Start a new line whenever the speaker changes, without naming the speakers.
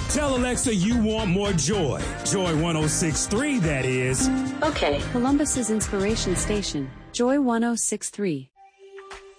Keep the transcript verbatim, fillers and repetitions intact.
Tell Alexa you want more joy. Joy ten sixty-three, that is.
Okay.
Columbus's inspiration station, Joy ten sixty-three.